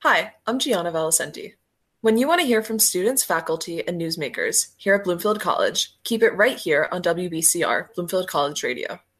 Hi, I'm Gianna Valicenti. When you want to hear from students, faculty, and newsmakers here at Bloomfield College, keep it right here on WBCR, Bloomfield College Radio.